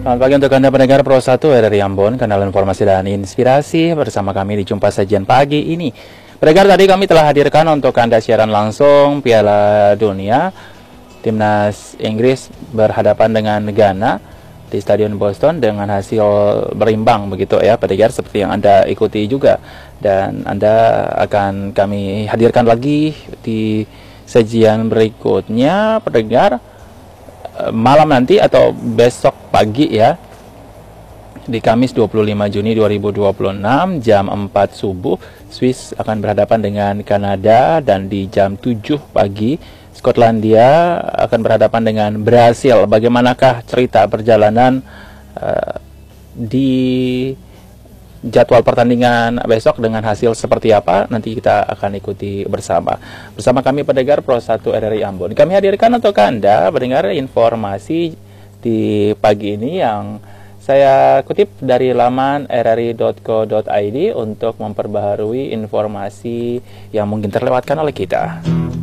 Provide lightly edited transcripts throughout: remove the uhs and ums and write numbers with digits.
Selamat pagi untuk Anda pendengar Pro 1 RRI Ambon, kanal informasi dan inspirasi. Bersama kami di Jumpa Sajian Pagi ini. Pendengar, tadi kami telah hadirkan untuk Anda siaran langsung Piala Dunia. Timnas Inggris berhadapan dengan Ghana di Stadion Boston dengan hasil berimbang begitu ya pendengar, seperti yang Anda ikuti juga. Dan Anda akan kami hadirkan lagi di sajian berikutnya pendengar, malam nanti atau besok pagi ya, di Kamis 25 Juni 2026 jam 4 subuh Swiss akan berhadapan dengan Kanada, dan di jam 7 pagi Skotlandia akan berhadapan dengan Brasil. Bagaimanakah cerita perjalanan di jadwal pertandingan besok dengan hasil seperti apa, nanti kita akan ikuti bersama kami pendengar Pro 1 RRI Ambon. Kami hadirkan untuk Anda pendengar informasi di pagi ini yang saya kutip dari laman rri.co.id untuk memperbaharui informasi yang mungkin terlewatkan oleh kita.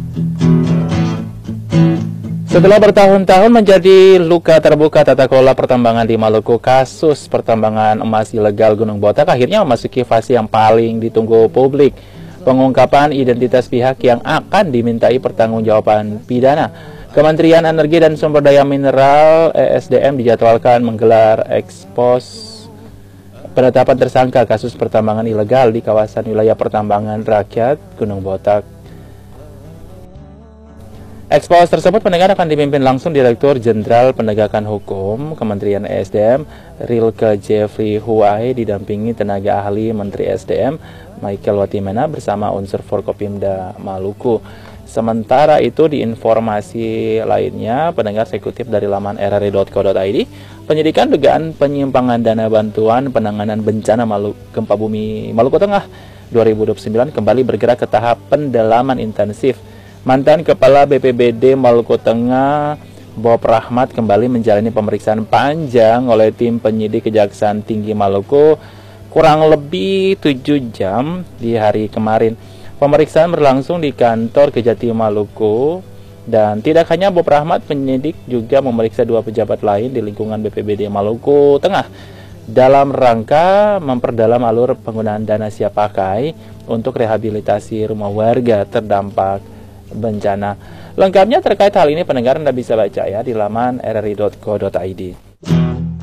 Setelah bertahun-tahun menjadi luka terbuka tata kelola pertambangan di Maluku, kasus pertambangan emas ilegal Gunung Botak akhirnya memasuki fase yang paling ditunggu publik, pengungkapan identitas pihak yang akan dimintai pertanggungjawaban pidana. Kementerian Energi dan Sumber Daya Mineral (ESDM) dijadwalkan menggelar ekspos penetapan tersangka kasus pertambangan ilegal di kawasan wilayah pertambangan rakyat Gunung Botak. Ekspos tersebut pendengar akan dipimpin langsung Direktur Jenderal Penegakan Hukum Kementerian ESDM Rilke Jeffrey Huai, didampingi tenaga ahli Menteri ESDM Michael Watimena bersama unsur Forkopimda Maluku. Sementara itu di informasi lainnya pendengar, saya kutip dari laman rri.co.id, penyidikan dugaan penyimpangan dana bantuan penanganan bencana gempa bumi Maluku Tengah 2029 kembali bergerak ke tahap pendalaman intensif. Mantan Kepala BPBD Maluku Tengah, Bob Rahmat, kembali menjalani pemeriksaan panjang oleh tim penyidik Kejaksaan Tinggi Maluku kurang lebih 7 jam di hari kemarin. Pemeriksaan berlangsung di kantor Kejati Maluku, dan tidak hanya Bob Rahmat, penyidik juga memeriksa 2 pejabat lain di lingkungan BPBD Maluku Tengah dalam rangka memperdalam alur penggunaan dana siap pakai untuk rehabilitasi rumah warga terdampak bencana. Lengkapnya terkait hal ini pendengar Anda bisa baca ya di laman rri.co.id.